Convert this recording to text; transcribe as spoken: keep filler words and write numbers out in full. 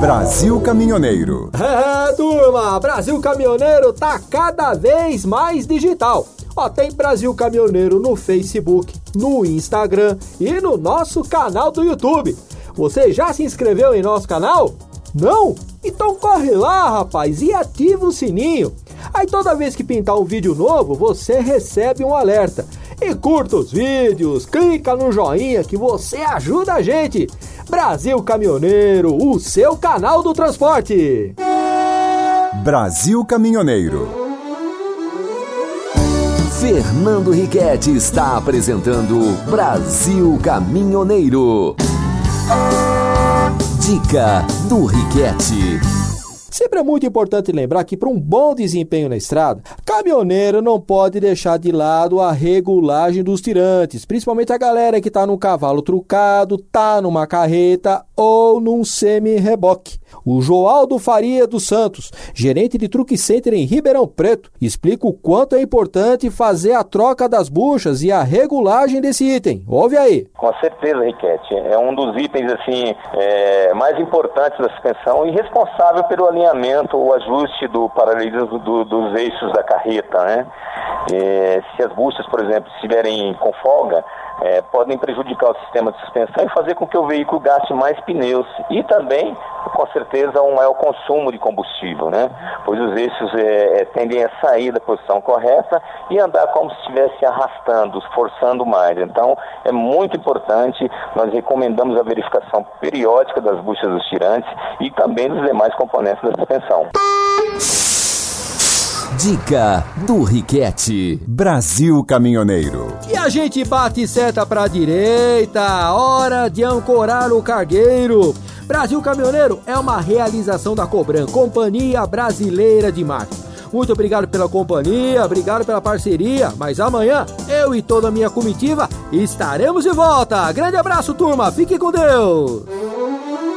Brasil Caminhoneiro. É, turma, Brasil Caminhoneiro tá cada vez mais digital. Ó, tem Brasil Caminhoneiro no Facebook, no Instagram e no nosso canal do YouTube. Você já se inscreveu em nosso canal? Não? Então corre lá, rapaz, e ativa o sininho. Aí toda vez que pintar um vídeo novo, você recebe um alerta. E curta os vídeos, clica no joinha que você ajuda a gente. Brasil Caminhoneiro, o seu canal do transporte. Brasil Caminhoneiro. Fernando Riquetti está apresentando Brasil Caminhoneiro. Dica do Riquetti. Sempre é muito importante lembrar que para um bom desempenho na estrada, caminhoneiro não pode deixar de lado a regulagem dos tirantes, principalmente a galera que está num cavalo trucado, tá numa carreta ou num semi-reboque. O Joaldo Faria dos Santos, gerente de Truck Center em Ribeirão Preto, explica o quanto é importante fazer a troca das buchas e a regulagem desse item. Ouve aí. Com certeza, Riquetti. É um dos itens assim, é, mais importantes da suspensão e responsável pelo alinhamento ou ajuste do paralelismo do, dos eixos da carreta, né? É, se as buchas, por exemplo, estiverem com folga, é, podem prejudicar o sistema de suspensão e fazer com que o veículo gaste mais pneus e também, com certeza, um maior consumo de combustível, né? Pois os eixos é, tendem a sair da posição correta e andar como se estivesse arrastando, forçando mais. Então, é muito importante, nós recomendamos a verificação periódica das buchas dos tirantes e também dos demais componentes da suspensão. Dica do Riquetti. Brasil Caminhoneiro. E a gente bate seta pra direita, hora de ancorar o cargueiro. Brasil Caminhoneiro é uma realização da Cobran, Companhia Brasileira de Marketing. Muito obrigado pela companhia, obrigado pela parceria, mas amanhã eu e toda a minha comitiva estaremos de volta. Grande abraço, turma, fique com Deus.